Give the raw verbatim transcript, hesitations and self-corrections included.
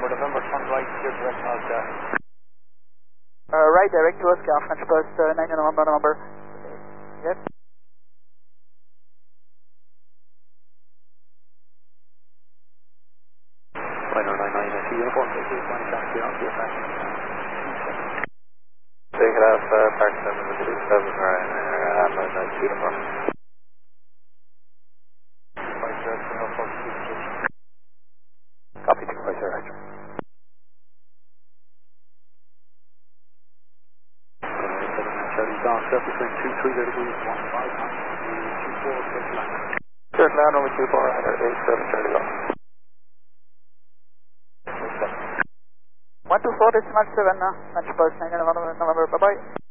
November, November, turn right, clear direct Oscar. Uh, right, direct to Oscar, French Post, uh, nine November, November. Yes. nine nine nine, I see uniform, take two twenty, taxi on to your taxi. Take it off, uh, Park seven with two seven, right, and uh, nice uniform. Right, direct to Norfolk, Copy, take right, right. Charlie down, step between two three degrees, one five nine, two four, six land. Good, land over two four, eight seven, Charlie down. one two four decimal seven, uh, French Post, nine November, November, bye bye.